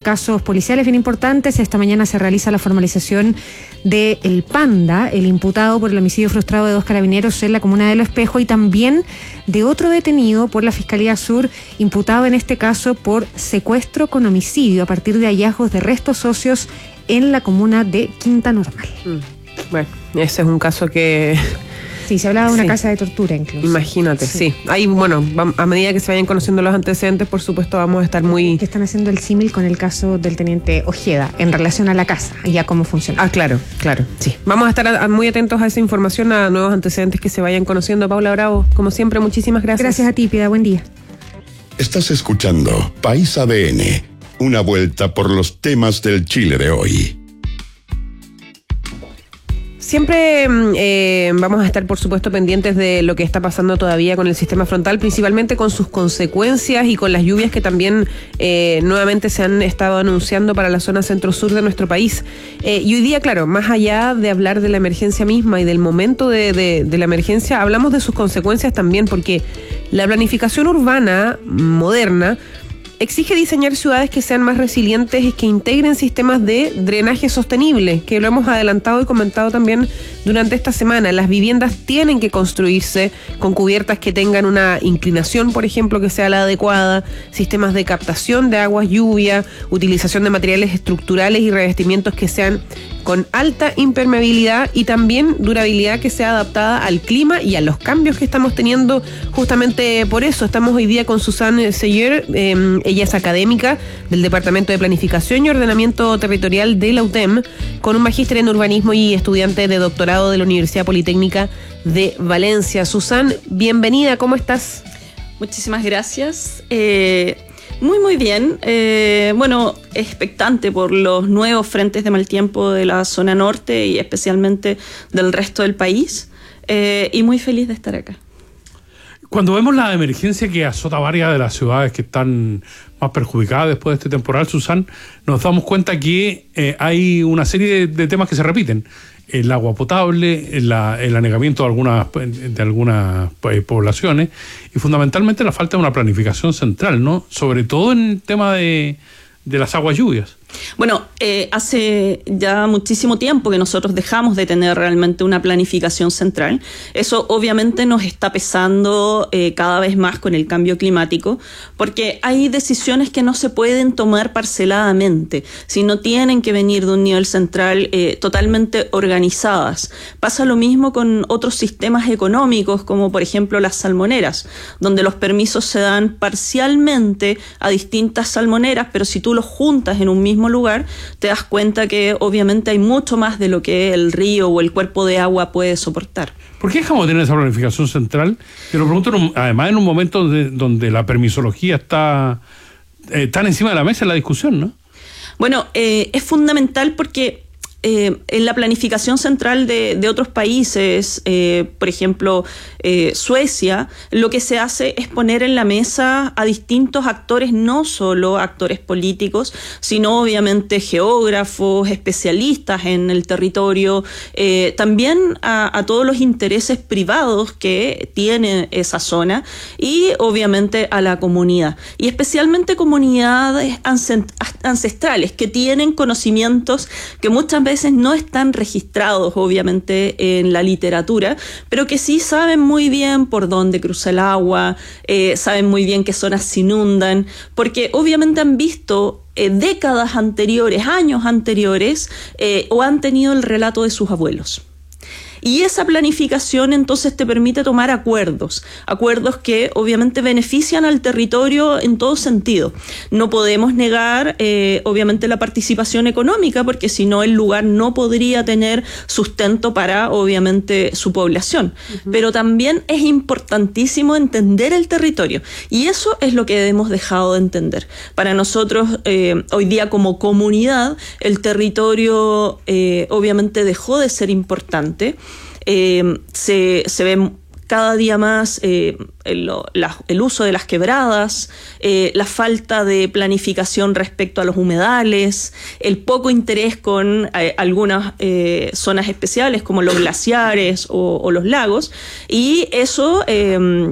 casos policiales bien importantes. Esta mañana se realiza la formalización de El Panda, el imputado por el homicidio frustrado de 2 carabineros en la comuna de Lo Espejo, y también de otro detenido por la Fiscalía Sur, imputado en este caso por secuestro con homicidio a partir de hallazgos de restos óseos en la comuna de Quinta Normal. Bueno, ese es un caso que... Sí, se hablaba de una casa de tortura incluso. Imagínate, sí. Ahí, bueno, a medida que se vayan conociendo los antecedentes, por supuesto, vamos a estar muy... Que están haciendo el símil con el caso del teniente Ojeda en relación a la casa y a cómo funciona. Claro, sí. Vamos a estar muy atentos a esa información, a nuevos antecedentes que se vayan conociendo. Paula Bravo, como siempre, muchísimas gracias. Gracias a ti, Piedad. Buen día. Estás escuchando País ADN, una vuelta por los temas del Chile de hoy. Siempre vamos a estar, por supuesto, pendientes de lo que está pasando todavía con el sistema frontal, principalmente con sus consecuencias y con las lluvias que también nuevamente se han estado anunciando para la zona centro-sur de nuestro país. Y hoy día, claro, más allá de hablar de la emergencia misma y del momento de la emergencia, hablamos de sus consecuencias también, porque la planificación urbana moderna exige diseñar ciudades que sean más resilientes y que integren sistemas de drenaje sostenible, que lo hemos adelantado y comentado también durante esta semana. Las viviendas tienen que construirse con cubiertas que tengan una inclinación, por ejemplo, que sea la adecuada, sistemas de captación de aguas lluvia, utilización de materiales estructurales y revestimientos que sean con alta impermeabilidad y también durabilidad, que sea adaptada al clima y a los cambios que estamos teniendo. Justamente por eso estamos hoy día con Susan Seyer. Ella es académica del Departamento de Planificación y Ordenamiento Territorial de la UTEM, con un magíster en urbanismo y estudiante de doctorado de la Universidad Politécnica de Valencia. Susan, bienvenida, ¿cómo estás? Muchísimas gracias. Muy bien. Bueno, expectante por los nuevos frentes de mal tiempo de la zona norte y especialmente del resto del país, y muy feliz de estar acá. Cuando vemos la emergencia que azota varias de las ciudades que están más perjudicadas después de este temporal, Susan, nos damos cuenta que hay una serie de temas que se repiten. El agua potable, el anegamiento de algunas poblaciones y fundamentalmente la falta de una planificación central, ¿no? Sobre todo en el tema de las aguas lluvias. Bueno, hace ya muchísimo tiempo que nosotros dejamos de tener realmente una planificación central. Eso obviamente nos está pesando cada vez más con el cambio climático, porque hay decisiones que no se pueden tomar parceladamente, sino tienen que venir de un nivel central totalmente organizadas. Pasa lo mismo con otros sistemas económicos, como por ejemplo las salmoneras, donde los permisos se dan parcialmente a distintas salmoneras, pero si tú los juntas en un mismo lugar, te das cuenta que obviamente hay mucho más de lo que el río o el cuerpo de agua puede soportar. ¿Por qué dejamos de tener esa planificación central? Te lo pregunto además en un momento donde la permisología está tan encima de la mesa en la discusión, ¿no? Bueno, es fundamental porque en la planificación central de otros países, por ejemplo, Suecia, lo que se hace es poner en la mesa a distintos actores, no solo actores políticos, sino obviamente geógrafos, especialistas en el territorio, también a todos los intereses privados que tiene esa zona y obviamente a la comunidad, y especialmente comunidades ancestrales que tienen conocimientos que muchas veces no están registrados obviamente en la literatura, pero que sí saben muy bien por dónde cruza el agua, saben muy bien qué zonas se inundan, porque obviamente han visto décadas anteriores, años anteriores, o han tenido el relato de sus abuelos. Y esa planificación entonces te permite tomar acuerdos que obviamente benefician al territorio en todo sentido. No podemos negar obviamente la participación económica, porque si no el lugar no podría tener sustento para obviamente su población. Pero también es importantísimo entender el territorio, y eso es lo que hemos dejado de entender. Para nosotros hoy día como comunidad el territorio obviamente dejó de ser importante. Se ve cada día más el uso de las quebradas, la falta de planificación respecto a los humedales, el poco interés con algunas zonas especiales como los glaciares o los lagos, y eso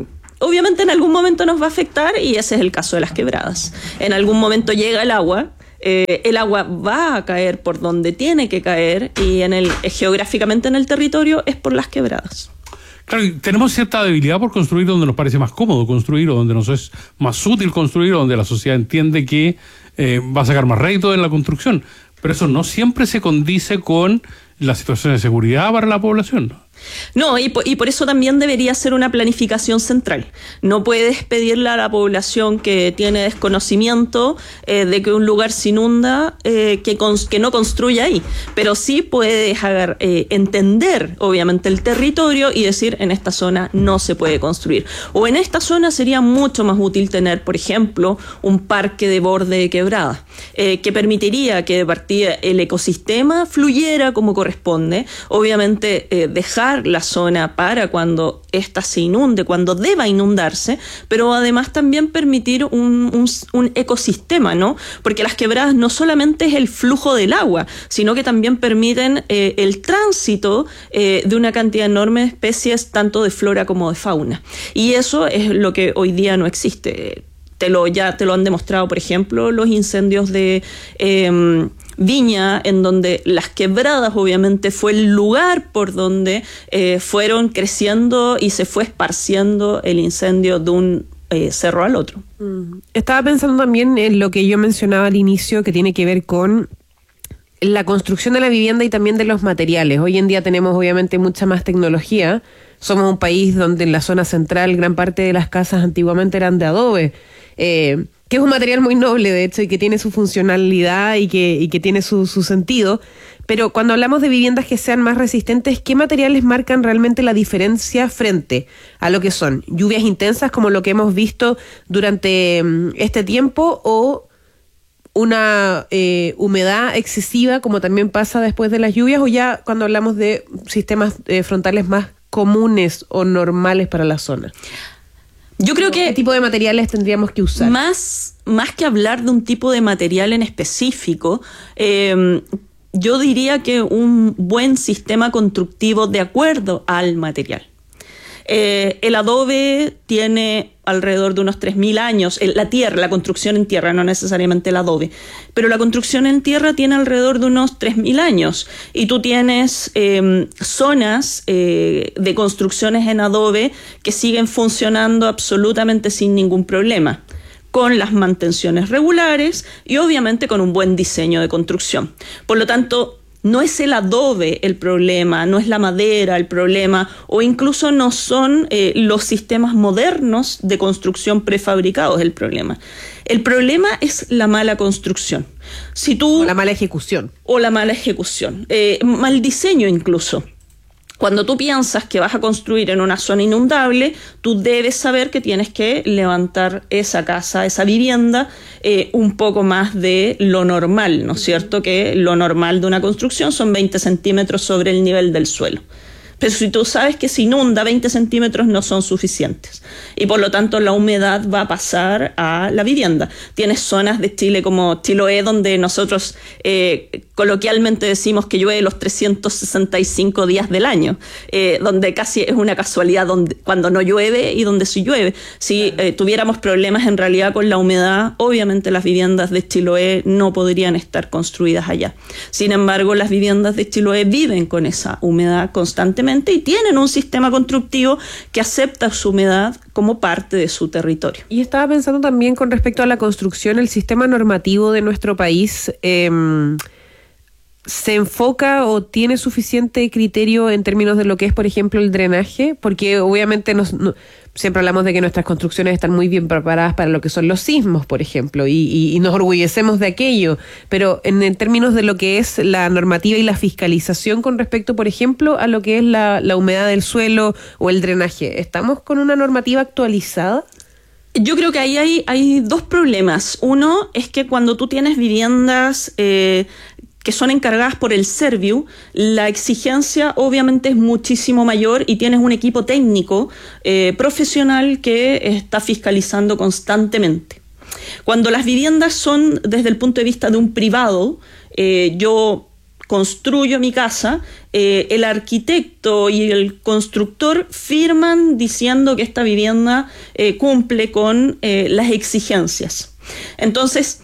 obviamente en algún momento nos va a afectar, y ese es el caso de las quebradas. En algún momento llega el agua el agua va a caer por donde tiene que caer y geográficamente en el territorio es por las quebradas. Claro, tenemos cierta debilidad por construir donde nos parece más cómodo construir o donde nos es más útil construir o donde la sociedad entiende que va a sacar más rédito en la construcción. Pero eso no siempre se condice con la situación de seguridad para la población, ¿no? No, y por eso también debería ser una planificación central. No puedes pedirle a la población que tiene desconocimiento de que un lugar se inunda, que no construya ahí. Pero sí puedes entender, obviamente, el territorio y decir, en esta zona no se puede construir. O en esta zona sería mucho más útil tener, por ejemplo, un parque de borde de quebrada, que permitiría que de partida el ecosistema fluyera como corresponde. Obviamente, dejar la zona para cuando ésta se inunde, cuando deba inundarse, pero además también permitir un ecosistema, ¿no? Porque las quebradas no solamente es el flujo del agua, sino que también permiten el tránsito de una cantidad enorme de especies, tanto de flora como de fauna. Y eso es lo que hoy día no existe. Ya te lo han demostrado, por ejemplo, los incendios de Viña, en donde las quebradas obviamente fue el lugar por donde fueron creciendo y se fue esparciendo el incendio de un cerro al otro. Estaba pensando también en lo que yo mencionaba al inicio, que tiene que ver con la construcción de la vivienda y también de los materiales. Hoy en día tenemos obviamente mucha más tecnología. Somos un país donde en la zona central gran parte de las casas antiguamente eran de adobe, que es un material muy noble, de hecho, y que tiene su funcionalidad y que tiene su sentido. Pero cuando hablamos de viviendas que sean más resistentes, ¿qué materiales marcan realmente la diferencia frente a lo que son lluvias intensas, como lo que hemos visto durante este tiempo, o una humedad excesiva, como también pasa después de las lluvias, o ya cuando hablamos de sistemas frontales más comunes o normales para la zona? Yo creo que... ¿Qué tipo de materiales tendríamos que usar? Más que hablar de un tipo de material en específico, yo diría que un buen sistema constructivo de acuerdo al material. El adobe tiene alrededor de unos 3.000 años, la construcción en tierra, no necesariamente el adobe, pero la construcción en tierra tiene alrededor de unos 3.000 años y tú tienes zonas de construcciones en adobe que siguen funcionando absolutamente sin ningún problema, con las mantenciones regulares y obviamente con un buen diseño de construcción. Por lo tanto, no es el adobe el problema, no es la madera el problema, o incluso no son los sistemas modernos de construcción prefabricados el problema. El problema es la mala construcción. O la mala ejecución. Mal diseño incluso. Cuando tú piensas que vas a construir en una zona inundable, tú debes saber que tienes que levantar esa casa, esa vivienda, un poco más de lo normal, ¿no es cierto? Que lo normal de una construcción son 20 centímetros sobre el nivel del suelo. Pero si tú sabes que se inunda, 20 centímetros no son suficientes. Y por lo tanto la humedad va a pasar a la vivienda. Tienes zonas de Chile como Chiloé, donde nosotros coloquialmente decimos que llueve los 365 días del año, donde casi es una casualidad cuando no llueve y donde sí llueve. Si tuviéramos problemas en realidad con la humedad, obviamente las viviendas de Chiloé no podrían estar construidas allá. Sin embargo, las viviendas de Chiloé viven con esa humedad constantemente y tienen un sistema constructivo que acepta su humedad como parte de su territorio. Y estaba pensando también con respecto a la construcción, el sistema normativo de nuestro país ¿se enfoca o tiene suficiente criterio en términos de lo que es, por ejemplo, el drenaje? Porque obviamente siempre hablamos de que nuestras construcciones están muy bien preparadas para lo que son los sismos, por ejemplo, y nos orgullecemos de aquello, pero en términos de lo que es la normativa y la fiscalización con respecto, por ejemplo, a lo que es la humedad del suelo o el drenaje, ¿estamos con una normativa actualizada? Yo creo que ahí hay dos problemas. Uno es que cuando tú tienes viviendas que son encargadas por el Serviu, la exigencia obviamente es muchísimo mayor y tienes un equipo técnico profesional que está fiscalizando constantemente. Cuando las viviendas son desde el punto de vista de un privado, yo construyo mi casa, el arquitecto y el constructor firman diciendo que esta vivienda cumple con las exigencias. Entonces,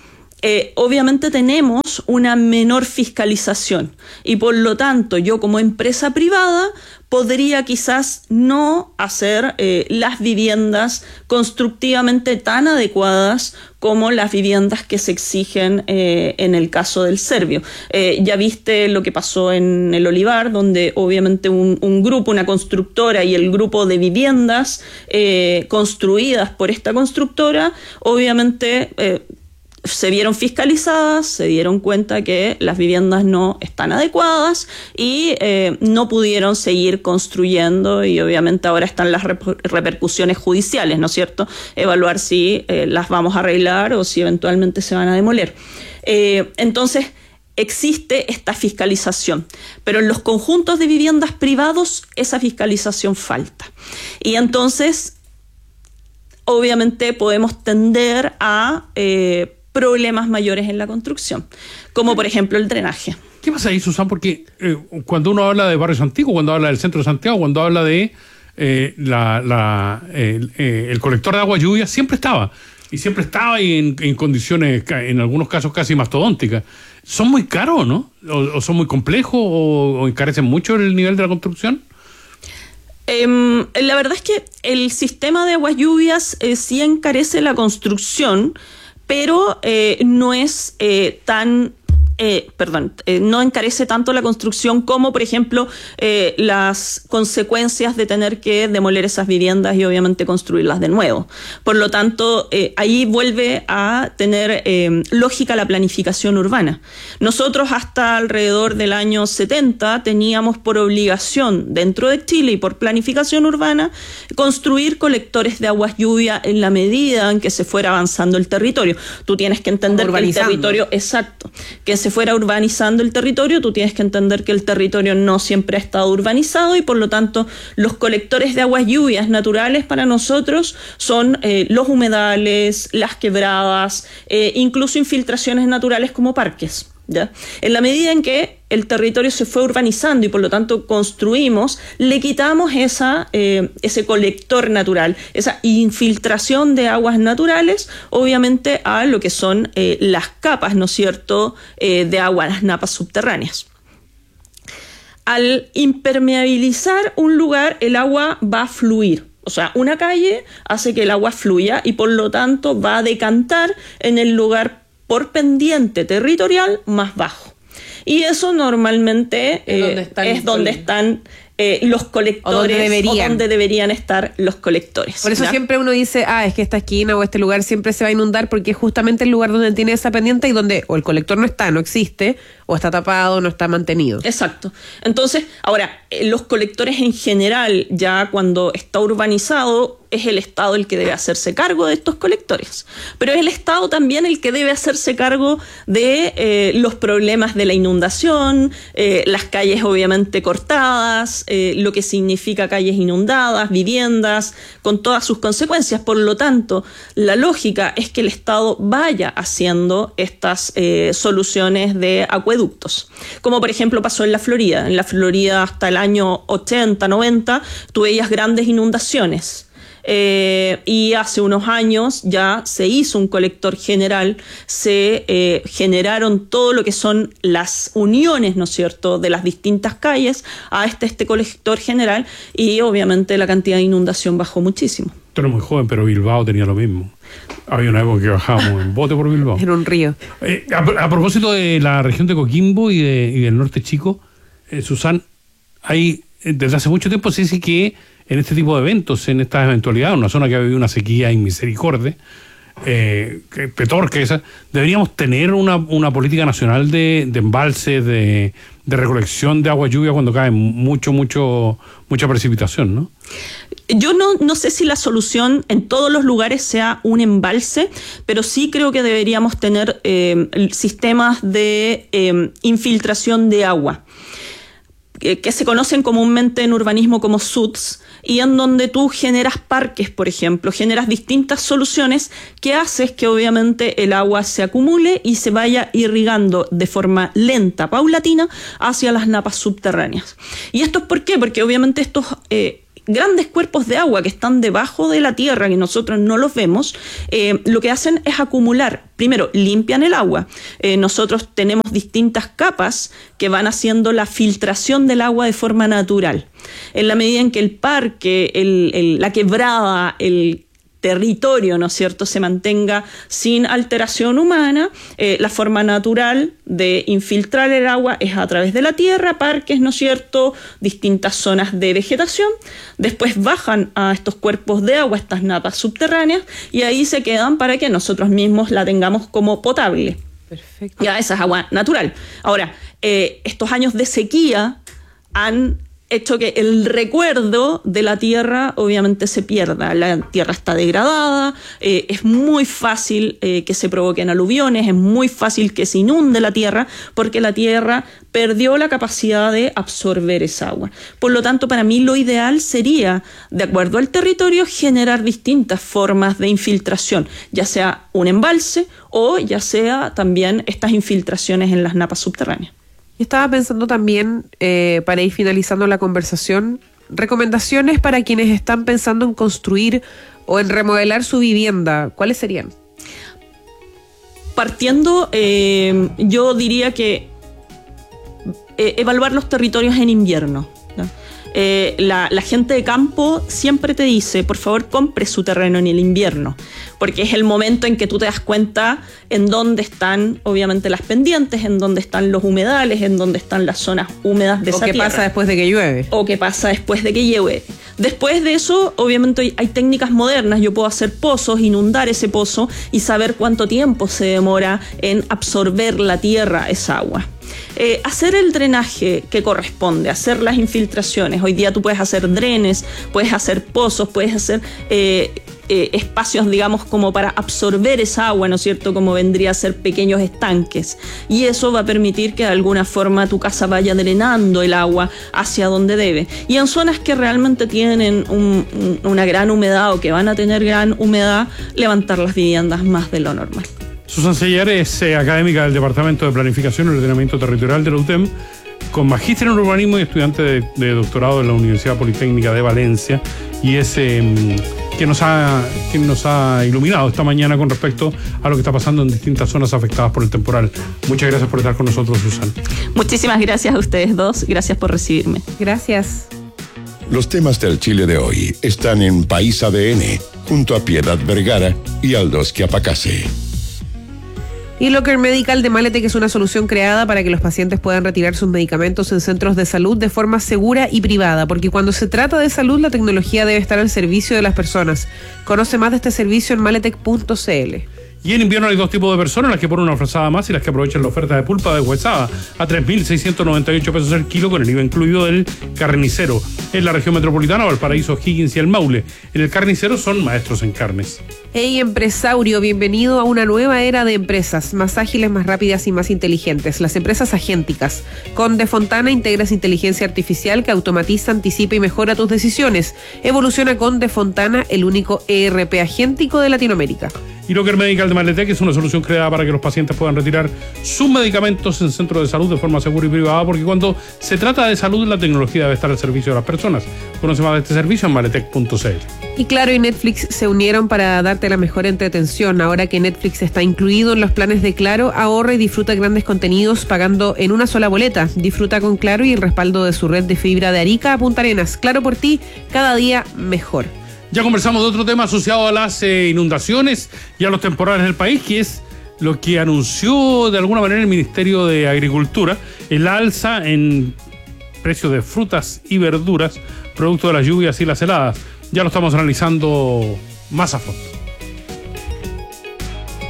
obviamente tenemos una menor fiscalización y por lo tanto yo como empresa privada podría quizás no hacer las viviendas constructivamente tan adecuadas como las viviendas que se exigen en el caso del Servio. Ya viste lo que pasó en el Olivar, donde obviamente un grupo, una constructora y el grupo de viviendas construidas por esta constructora, obviamente se vieron fiscalizadas, se dieron cuenta que las viviendas no están adecuadas y no pudieron seguir construyendo, y obviamente ahora están las repercusiones judiciales, ¿no es cierto? Evaluar si las vamos a arreglar o si eventualmente se van a demoler. Entonces, existe esta fiscalización, pero en los conjuntos de viviendas privados esa fiscalización falta. Y entonces, obviamente podemos tender a problemas mayores en la construcción, como por ejemplo el drenaje. ¿Qué pasa ahí, Susan? Porque cuando uno habla de barrios antiguos, cuando habla del centro de Santiago, cuando habla de el colector de agua lluvia, siempre estaba. Y siempre estaba y en condiciones, en algunos casos, casi mastodónticas. ¿Son muy caros, no? ¿O son muy complejos? ¿O encarecen mucho el nivel de la construcción? La verdad es que el sistema de aguas lluvias sí encarece la construcción, pero no es no encarece tanto la construcción como, por ejemplo, las consecuencias de tener que demoler esas viviendas y obviamente construirlas de nuevo. Por lo tanto, ahí vuelve a tener lógica la planificación urbana. Nosotros hasta alrededor del año 70 teníamos por obligación dentro de Chile y por planificación urbana construir colectores de aguas lluvia en la medida en que se fuera avanzando el territorio. Tú tienes que entender que el territorio, exacto, que se fuera urbanizando el territorio, tú tienes que entender que el territorio no siempre ha estado urbanizado y por lo tanto los colectores de aguas lluvias naturales para nosotros son los humedales, las quebradas, incluso infiltraciones naturales como parques. ¿Ya? En la medida en que el territorio se fue urbanizando y por lo tanto construimos, le quitamos ese colector natural, esa infiltración de aguas naturales, obviamente a lo que son las capas, ¿no es cierto?, de agua, las napas subterráneas. Al impermeabilizar un lugar, el agua va a fluir. O sea, una calle hace que el agua fluya y por lo tanto va a decantar en el lugar por pendiente territorial más bajo. Y eso normalmente es donde están los colectores o donde deberían estar los colectores. Por eso, ¿ya?, siempre uno dice, es que esta esquina o este lugar siempre se va a inundar porque es justamente el lugar donde tiene esa pendiente y donde o el colector no está, no existe, o está tapado, no está mantenido. Exacto. Entonces, ahora, los colectores en general, ya cuando está urbanizado, es el Estado el que debe hacerse cargo de estos colectores. Pero es el Estado también el que debe hacerse cargo de los problemas de la inundación, las calles obviamente cortadas, lo que significa calles inundadas, viviendas, con todas sus consecuencias. Por lo tanto, la lógica es que el Estado vaya haciendo estas soluciones de acueductos. Como por ejemplo pasó en la Florida. En la Florida hasta el año 80, 90, tú veías grandes inundaciones. Y hace unos años ya se hizo un colector general, se generaron todo lo que son las uniones, ¿no es cierto?, de las distintas calles a este colector general y obviamente la cantidad de inundación bajó muchísimo. Tú eres muy joven, pero Bilbao tenía lo mismo. Había una época que bajábamos en bote por Bilbao. Era un río. A propósito de la región de Coquimbo y del norte chico, Susan, hay desde hace mucho tiempo se dice que en este tipo de eventos, en estas eventualidades, una zona que ha vivido una sequía inmisericordia, Petorca, deberíamos tener una política nacional de embalse, de recolección de agua lluvia cuando cae mucha precipitación, ¿no? Yo no sé si la solución en todos los lugares sea un embalse, pero sí creo que deberíamos tener sistemas de infiltración de agua, que se conocen comúnmente en urbanismo como SUTs, y en donde tú generas parques, por ejemplo, generas distintas soluciones que haces que obviamente el agua se acumule y se vaya irrigando de forma lenta, paulatina, hacia las napas subterráneas. ¿Y esto es por qué? Porque obviamente estos grandes cuerpos de agua que están debajo de la tierra, que nosotros no los vemos, lo que hacen es acumular. Primero, limpian el agua. Nosotros tenemos distintas capas que van haciendo la filtración del agua de forma natural. En la medida en que el parque, la quebrada, el territorio, ¿no es cierto?, se mantenga sin alteración humana, la forma natural de infiltrar el agua es a través de la tierra, parques, ¿no es cierto?, distintas zonas de vegetación, después bajan a estos cuerpos de agua, estas napas subterráneas, y ahí se quedan para que nosotros mismos la tengamos como potable. Perfecto. Ya, esa es agua natural. Ahora, estos años de sequía han hecho que el recuerdo de la tierra obviamente se pierda. La tierra está degradada, es muy fácil que se provoquen aluviones, es muy fácil que se inunde la tierra porque la tierra perdió la capacidad de absorber esa agua. Por lo tanto, para mí lo ideal sería, de acuerdo al territorio, generar distintas formas de infiltración, ya sea un embalse o ya sea también estas infiltraciones en las napas subterráneas. Estaba pensando también, para ir finalizando la conversación, recomendaciones para quienes están pensando en construir o en remodelar su vivienda. ¿Cuáles serían? Partiendo, yo diría que evaluar los territorios en invierno, ¿no? La gente de campo siempre te dice, por favor, compre su terreno en el invierno, porque es el momento en que tú te das cuenta en dónde están, obviamente, las pendientes, en dónde están los humedales, en dónde están las zonas húmedas de esa tierra. O qué pasa después de que llueve. O qué pasa después de que llueve. Después de eso, obviamente, hay técnicas modernas. Yo puedo hacer pozos, inundar ese pozo y saber cuánto tiempo se demora en absorber la tierra esa agua. Hacer el drenaje que corresponde, hacer las infiltraciones. Hoy día tú puedes hacer drenes, puedes hacer pozos, puedes hacer espacios, digamos, como para absorber esa agua, ¿no es cierto?, como vendría a ser pequeños estanques. Y eso va a permitir que de alguna forma tu casa vaya drenando el agua hacia donde debe. Y en zonas que realmente tienen una gran humedad o que van a tener gran humedad, levantar las viviendas más de lo normal. Susan Seyer es académica del Departamento de Planificación y Ordenamiento Territorial de la UTEM, con magíster en urbanismo y estudiante de doctorado en la Universidad Politécnica de Valencia, y es quien nos ha iluminado esta mañana con respecto a lo que está pasando en distintas zonas afectadas por el temporal. Muchas gracias por estar con nosotros, Susan. Muchísimas gracias a ustedes dos, gracias por recibirme. Gracias. Los temas del Chile de hoy están en País ADN, junto a Piedad Vergara y Aldos Quiapacase. Y Locker Medical de Maletec es una solución creada para que los pacientes puedan retirar sus medicamentos en centros de salud de forma segura y privada, porque cuando se trata de salud, la tecnología debe estar al servicio de las personas. Conoce más de este servicio en maletec.cl. Y en invierno hay dos tipos de personas, las que ponen una frazada más y las que aprovechan la oferta de pulpa deshuesada a 3.698 pesos el kilo, con el IVA incluido del carnicero. En la región metropolitana, Valparaíso, Higgins y el Maule. En el carnicero son maestros en carnes. Hey empresario, bienvenido a una nueva era de empresas, más ágiles, más rápidas y más inteligentes. Las empresas agénticas. Con De Fontana integras inteligencia artificial que automatiza, anticipa y mejora tus decisiones. Evoluciona con De Fontana, el único ERP agéntico de Latinoamérica. Y Locker Medical de Maletec es una solución creada para que los pacientes puedan retirar sus medicamentos en centros de salud de forma segura y privada, porque cuando se trata de salud, la tecnología debe estar al servicio de las personas. Conoce más de este servicio en maletec.cl. Y Claro y Netflix se unieron para darte la mejor entretención. Ahora que Netflix está incluido en los planes de Claro, ahorra y disfruta grandes contenidos pagando en una sola boleta. Disfruta con Claro y el respaldo de su red de fibra de Arica a Punta Arenas. Claro por ti, cada día mejor. Ya conversamos de otro tema asociado a las inundaciones y a los temporales del país, que es lo que anunció de alguna manera el Ministerio de Agricultura, el alza en precios de frutas y verduras producto de las lluvias y las heladas. Ya lo estamos analizando más a fondo.